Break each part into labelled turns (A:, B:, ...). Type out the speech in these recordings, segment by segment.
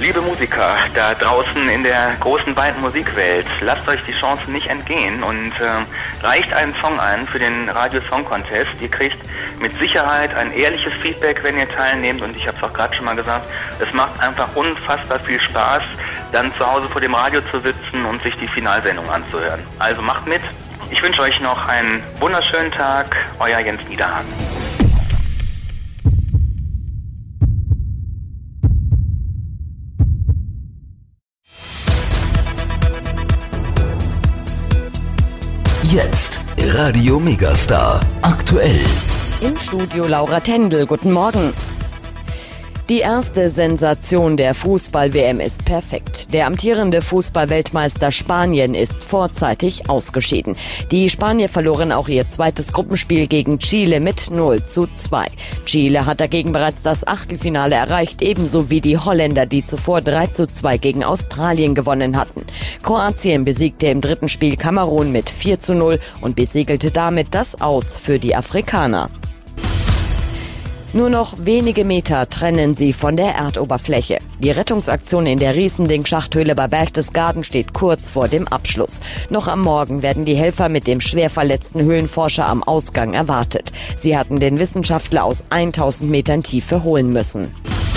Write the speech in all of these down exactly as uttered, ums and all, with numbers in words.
A: Liebe Musiker da draußen in der großen, weiten Musikwelt, lasst euch die Chance nicht entgehen und äh, reicht einen Song ein für den Radio Song Contest. Ihr kriegt mit Sicherheit ein ehrliches Feedback, wenn ihr teilnehmt, und ich habe es auch gerade schon mal gesagt, es macht einfach unfassbar viel Spaß, dann zu Hause vor dem Radio zu sitzen und sich die Finalsendung anzuhören. Also macht mit. Ich wünsche euch noch einen wunderschönen Tag. Euer Jens Niederhagen.
B: Jetzt Radio Megastar aktuell.
C: Im Studio Laura Tendel. Guten Morgen. Die erste Sensation der Fußball-W M ist perfekt. Der amtierende Fußball-Weltmeister Spanien ist vorzeitig ausgeschieden. Die Spanier verloren auch ihr zweites Gruppenspiel gegen Chile mit null zu zwei. Chile hat dagegen bereits das Achtelfinale erreicht, ebenso wie die Holländer, die zuvor drei zu zwei gegen Australien gewonnen hatten. Kroatien besiegte im dritten Spiel Kamerun mit vier zu null und besiegelte damit das Aus für die Afrikaner. Nur noch wenige Meter trennen sie von der Erdoberfläche. Die Rettungsaktion in der Riesending-Schachthöhle bei Berchtesgaden steht kurz vor dem Abschluss. Noch am Morgen werden die Helfer mit dem schwer verletzten Höhlenforscher am Ausgang erwartet. Sie hatten den Wissenschaftler aus tausend Metern Tiefe holen müssen.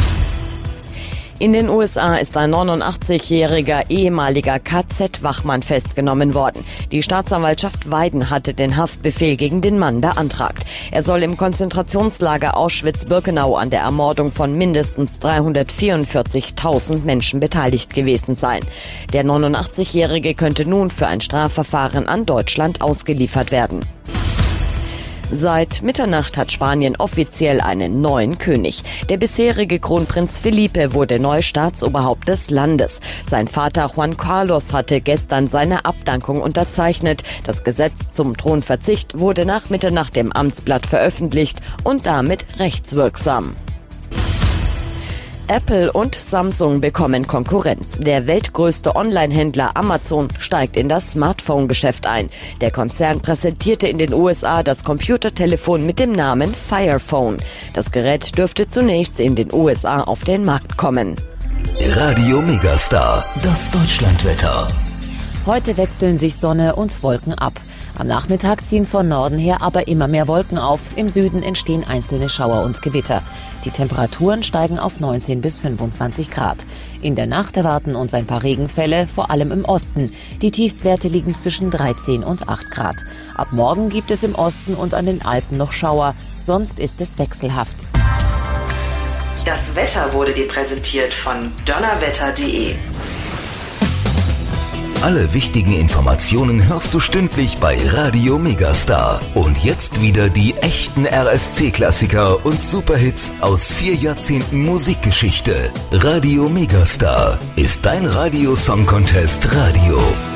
C: In den U S A ist ein neunundachtzigjähriger ehemaliger K Z-Wachmann festgenommen worden. Die Staatsanwaltschaft Weiden hatte den Haftbefehl gegen den Mann beantragt. Er soll im Konzentrationslager Auschwitz-Birkenau an der Ermordung von mindestens dreihundertvierundvierzigtausend Menschen beteiligt gewesen sein. Der neunundachtzigjährige könnte nun für ein Strafverfahren an Deutschland ausgeliefert werden. Seit Mitternacht hat Spanien offiziell einen neuen König. Der bisherige Kronprinz Felipe wurde neu Staatsoberhaupt des Landes. Sein Vater Juan Carlos hatte gestern seine Abdankung unterzeichnet. Das Gesetz zum Thronverzicht wurde nach Mitternacht im Amtsblatt veröffentlicht und damit rechtswirksam. Apple und Samsung bekommen Konkurrenz. Der weltgrößte Online-Händler Amazon steigt in das Smartphone-Geschäft ein. Der Konzern präsentierte in den U S A das Computertelefon mit dem Namen Fire Phone. Das Gerät dürfte zunächst in den U S A auf den Markt kommen.
B: Radio Megastar, das Deutschlandwetter.
D: Heute wechseln sich Sonne und Wolken ab. Am Nachmittag ziehen von Norden her aber immer mehr Wolken auf. Im Süden entstehen einzelne Schauer und Gewitter. Die Temperaturen steigen auf neunzehn bis fünfundzwanzig Grad. In der Nacht erwarten uns ein paar Regenfälle, vor allem im Osten. Die Tiefstwerte liegen zwischen dreizehn und acht Grad. Ab morgen gibt es im Osten und an den Alpen noch Schauer. Sonst ist es wechselhaft.
E: Das Wetter wurde dir präsentiert von donnerwetter punkt de.
B: Alle wichtigen Informationen hörst du stündlich bei Radio Megastar. Und jetzt wieder die echten R S C-Klassiker und Superhits aus vier Jahrzehnten Musikgeschichte. Radio Megastar ist dein Radio Song Contest Radio.